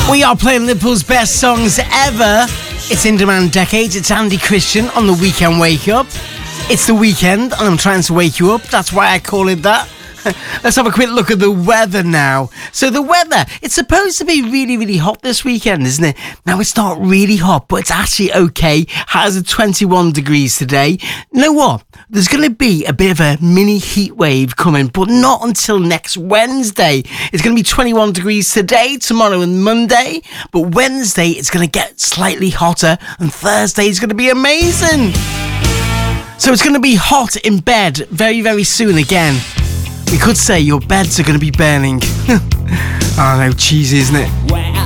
We are playing Liverpool's best songs ever. It's In Demand Decades. It's Andy Christian on the Weekend Wake Up. It's the weekend and I'm trying to wake you up. That's why I call it that. Let's have a quick look at the weather now. So the weather, it's supposed to be really, really hot this weekend, isn't it? Now, it's not really hot, but it's actually okay. Has a 21 degrees today. You know what? There's going to be a bit of a mini heat wave coming, but not until next Wednesday. It's going to be 21 degrees today, tomorrow and Monday. But Wednesday, it's going to get slightly hotter, and Thursday is going to be amazing. So it's going to be hot in bed very, very soon again. We could say your beds are going to be burning. Oh no, cheesy, isn't it? Where